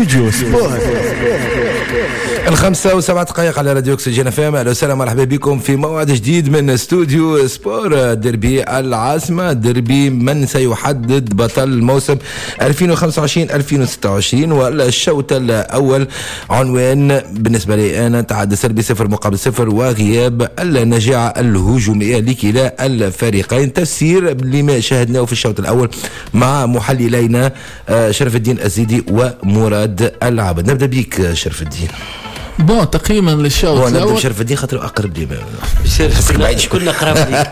استوديو سبورت. 5:07 على راديو أكسجين FM. أهلا وسهلا مرحبا بكم في موعد جديد من استوديو سبور. دربي العاصمة، دربي من سيحدد بطل الموسم 2025-2026. والشوط الأول عنوان بالنسبة لي أنا تعادل سلبي 0-0 وغياب النجاعة الهجومية لكلا الفريقين. تفسير لما شاهدناه في الشوط الأول مع محللينا شرف الدين الزيدي ومراد العبد. نبدأ بيك شرف الدين. بون تقييما للشوط الاول نبدا بشرف الدين خاطر اقرب لي كنا قراب لي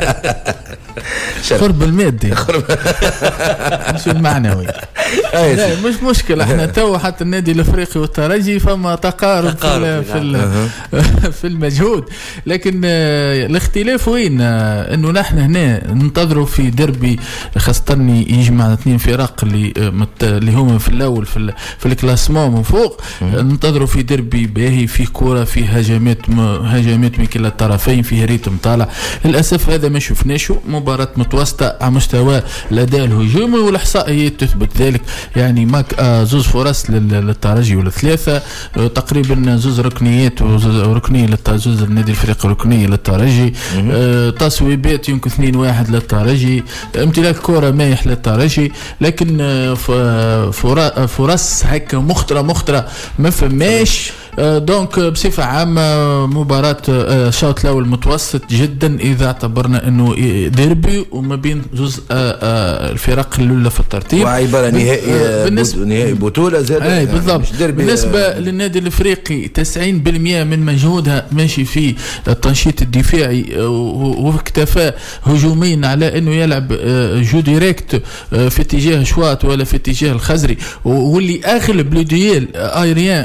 قرب المادي مش المعنوي. لا مش مشكله، احنا تو حتى النادي الافريقي والترجي فما تقارب في المجهود، لكن الاختلاف وين؟ انه نحن هنا ننتظروا في دربي خاصه يجمع اثنين فرق اللي هما في الاول في الكلاسمون من فوق. ننتظروا في دربي باهي، فيه كرة، فيه هجمات من كلا الطرفين، فيه ريتم طالع. للأسف هذا ما شفناش. مباراة متوسطة على مستوى الأداء الهجومي والإحصائيات تثبت ذلك. يعني ماك زوز فرص للترجي والثلاثة تقريبا، زوز ركنيات وركنية زوز النادي الفريق ركنية للترجي، تصويبات يمكن 2-1 للترجي، امتلاك كرة مايح للترجي، لكن فرص هكا مخطرة ما فماش. دونك بصفة عامة مباراة الشوط الأول متوسط جدا إذا اعتبرنا أنه ديربي وما بين جزء الفرق الأولى في الترتيب، وعبارة نهائي بطولة زادة. بالضبط. بالنسبة للنادي الأفريقي 90% من مجهودها ماشي في التنشيط الدفاعي واكتفى هجوميا على أنه يلعب جو ديريكت في اتجاه شواط ولا في اتجاه الخزري، واللي أغلب لوديال آيريان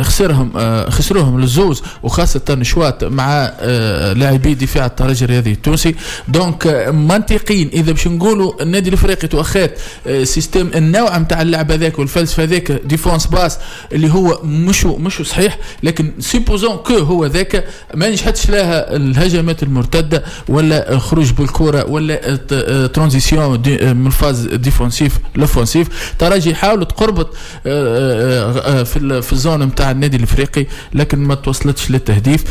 خسروهم للزوز، وخاصة شواط مع لاعبي دفاع الترجي الرياضي التونسي. دونك منطقيا إذا باش نقولوا النادي الأفريقي تأخذ سيستم النوع متاع اللعب هذاك والفلسفة ذاك ديفونس باس اللي هو مش صحيح، لكن سيبوزون كو هو ذاك ما نجحتش لها الهجمات المرتدة ولا خروج بالكرة ولا ترانزيسيون من الفاز ديفونسيف لوفونسيف. ترجي حاولت تقربت في الزون متاع النادي الافريقي لكن ما توصلتش للتهديف.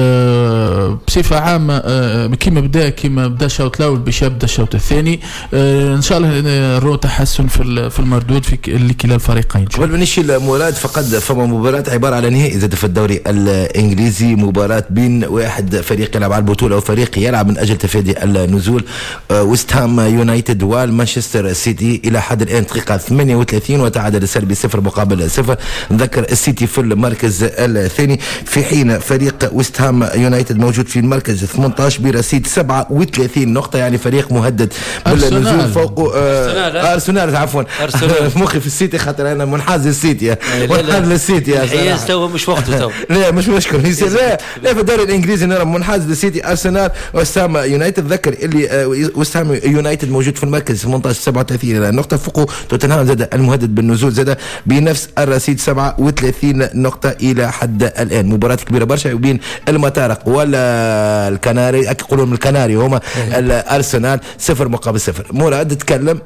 بصفه عامه كما بدا الشوط الاول باش يبدا الشوط الثاني. ان شاء الله نرو تحسن في المردود في لكلا الفريقين. قبل ما نمشي لمراد، فقد فما مباراه عباره على نهائي زاد في الدوري الانجليزي، مباراه بين واحد فريق يلعب على البطوله وفريق يلعب من اجل تفادي النزول. ويست هام يونايتد والمانشستر سيتي الى حد الان دقيقه 38 وتعادل سلبي 0-0. نذكر السيتي في المركز الثاني، في حين فريق ويست هام يونايتد موجود في المركز 18 برصيد 37 نقطة. يعني فريق مهدد بالنزول فوق أرسنال. عفوا مخي في السيتي خاطر أنا منحاز للسيتي، منحاز للسيتي. الحياز تو مش وقته تو. لا مش مشكلة. لا في الدوري الإنجليزي نرى منحاز للسيتي، أرسنال، ويست هام يونايتد. ذكر اللي ويست هام يونايتد موجود في المركز 18 37 نقطة، فوقه توتنهام زاد المهدد بالنزول زاد بنفس الرصيد 37 نقطة إلى حد الآن. مباراة كبيرة برشا بين المطارق ولا الكناري، يقولون من الكناري هما الأرسنال 0-0. مراد تكلم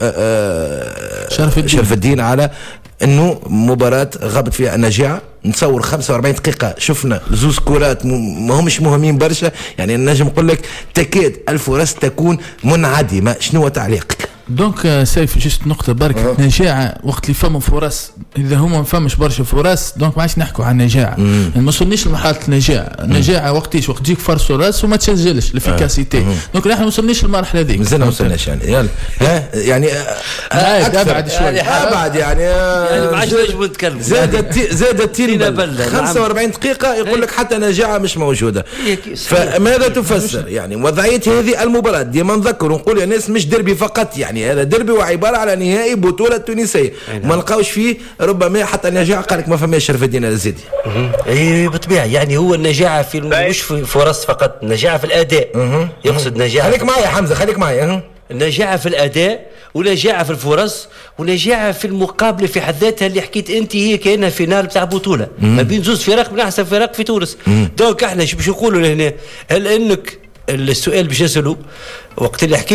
شرف الدين على انه مباراة غابت فيها النجاعة. نتصور 45 دقيقة شفنا زوز كرات ما همش مهمين برشا، يعني نجم نقول لك تكاد الفرص تكون منعدمة. شنو تعليقك؟ دونك سيف جست نقطة برك نجاعة وقت اللي فما فرص، إذا هما ما فماش برشا فرص دونك ما عادش نحكوا عن نجاعة. ما وصلنيش لمرحلة النجاعة وقتيش وقت تجيك فرص وما تسجلش الافيكاسيتي. دونك نحن ما وصلناش للمرحلة ذيك، مازلنا ما وصلناش يعني. يلا يعني أبعد شوي، أبعد يعني ما عادش نجم نتكلم. زادت 45 دقيقة يقول لك حتى نجاعة مش موجودة. فماذا تفسر يعني وضعية هذه المباراة؟ ديما نذكر ونقول يا ناس مش دربي فقط، يعني هذا دربي وعبارة على نهائي بطولة تونسية. ما نلقاوش فيه ربما حتى النجاعة قال لك ما فماش شرف الدين الزيدي. اي بالطبيعة، يعني هو النجاعة في مش في فرص فقط، النجاعة في الأداء. يقصد نجاعة. خليك معي يا حمزة، خليك معي. النجاعة في الأداء ونجاعة في الفرص ونجاعة في المقابلة في حد ذاتها اللي حكيت أنت، هي كأنها فينال بتاع بطولة ما بين زوج فرق من أحسن فرق في تونس. دونك احنا باش نقولوا لهنا، هل أنك السؤال باش نسأله وقت اللي حكيت